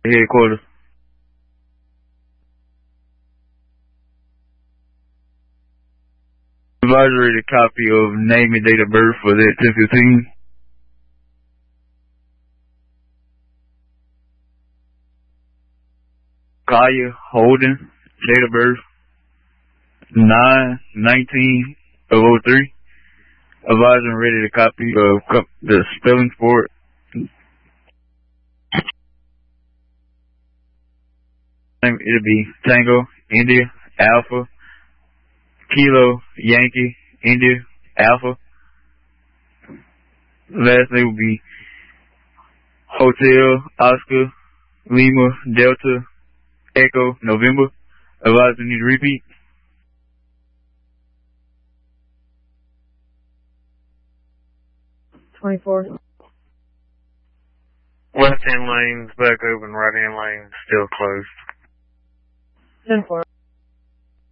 headquarters. Advisory copy of name and date of birth for that 1015. Kaya Holden, date of birth 9/19/03. Advisor ready to copy of the spelling for it. It'll be Tango, India, Alpha, Kilo, Yankee, India, Alpha. Last name will be Hotel, Oscar, Lima, Delta, Echo, November. Advisor need to repeat. 24. Left-hand lanes back open, right-hand lane still closed. 10-4.